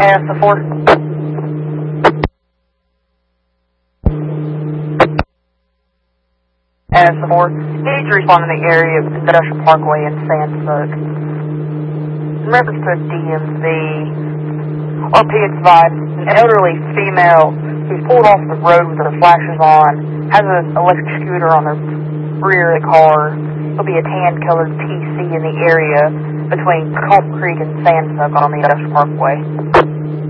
AS4. AS4. Need to respond in the area of Industrial Parkway in Sandsburg. In reference to a DMV, RP advised an elderly female who's pulled off the road with her flashes on, has an electric scooter on the rear of the car. There'll be a tan-colored TC in the area between Culp Creek and Sandsburg on the Industrial Parkway.